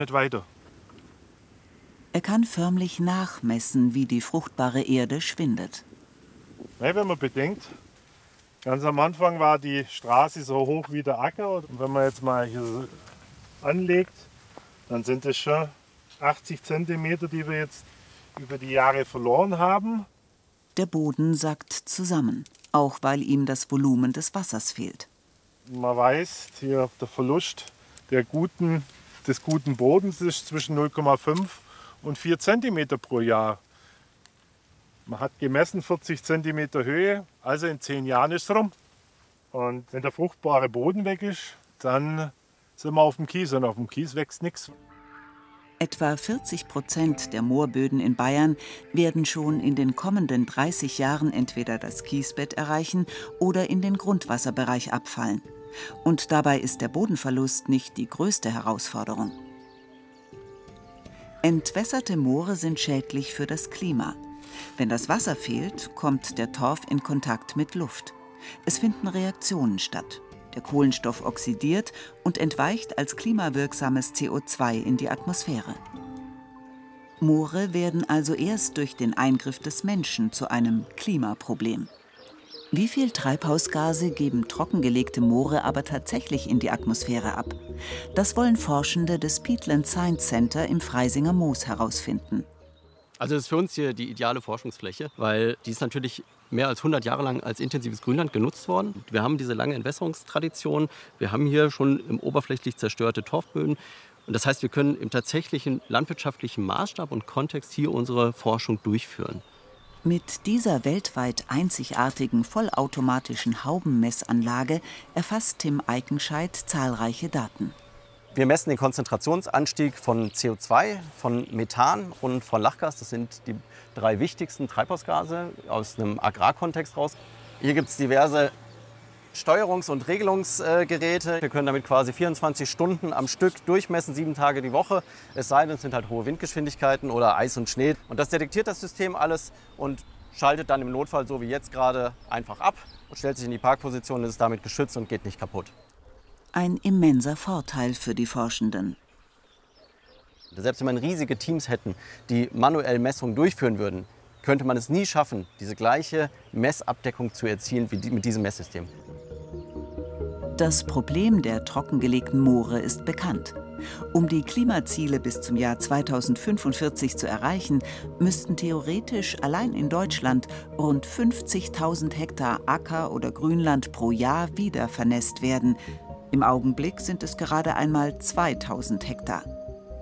nicht weiter. Er kann förmlich nachmessen, wie die fruchtbare Erde schwindet. Ja, wenn man bedenkt, ganz am Anfang war die Straße so hoch wie der Acker. Und wenn man jetzt mal hier so anlegt, dann sind es schon 80 Zentimeter, die wir jetzt über die Jahre verloren haben. Der Boden sackt zusammen, auch weil ihm das Volumen des Wassers fehlt. Man weiß, hier der Verlust des guten Bodens ist zwischen 0,5 und 4 Zentimeter pro Jahr. Man hat gemessen 40 Zentimeter Höhe, also in 10 Jahren ist es rum. Und wenn der fruchtbare Boden weg ist, dann sind wir auf dem Kies und auf dem Kies wächst nichts. Etwa 40% der Moorböden in Bayern werden schon in den kommenden 30 Jahren entweder das Kiesbett erreichen oder in den Grundwasserbereich abfallen. Und dabei ist der Bodenverlust nicht die größte Herausforderung. Entwässerte Moore sind schädlich für das Klima. Wenn das Wasser fehlt, kommt der Torf in Kontakt mit Luft. Es finden Reaktionen statt. Der Kohlenstoff oxidiert und entweicht als klimawirksames CO2 in die Atmosphäre. Moore werden also erst durch den Eingriff des Menschen zu einem Klimaproblem. Wie viel Treibhausgase geben trockengelegte Moore aber tatsächlich in die Atmosphäre ab? Das wollen Forschende des Peatland Science Center im Freisinger Moos herausfinden. Also das ist für uns hier die ideale Forschungsfläche, weil die ist natürlich mehr als 100 Jahre lang als intensives Grünland genutzt worden. Wir haben diese lange Entwässerungstradition. Wir haben hier schon im oberflächlich zerstörte Torfböden. Und das heißt, wir können im tatsächlichen landwirtschaftlichen Maßstab und Kontext hier unsere Forschung durchführen. Mit dieser weltweit einzigartigen vollautomatischen Haubenmessanlage erfasst Tim Eikenscheidt zahlreiche Daten. Wir messen den Konzentrationsanstieg von CO2, von Methan und von Lachgas. Das sind die 3 wichtigsten Treibhausgase aus einem Agrarkontext raus. Hier gibt es diverse Steuerungs- und Regelungsgeräte. Wir können damit quasi 24 Stunden am Stück durchmessen, 7 Tage die Woche. Es sei denn, es sind halt hohe Windgeschwindigkeiten oder Eis und Schnee. Und das detektiert das System alles und schaltet dann im Notfall, so wie jetzt gerade, einfach ab und stellt sich in die Parkposition, ist damit geschützt und geht nicht kaputt. Ein immenser Vorteil für die Forschenden. Selbst wenn man riesige Teams hätten, die manuell Messungen durchführen würden, könnte man es nie schaffen, diese gleiche Messabdeckung zu erzielen wie mit diesem Messsystem. Das Problem der trockengelegten Moore ist bekannt. Um die Klimaziele bis zum Jahr 2045 zu erreichen, müssten theoretisch allein in Deutschland rund 50.000 Hektar Acker- oder Grünland pro Jahr wieder vernässt werden. Im Augenblick sind es gerade einmal 2.000 Hektar.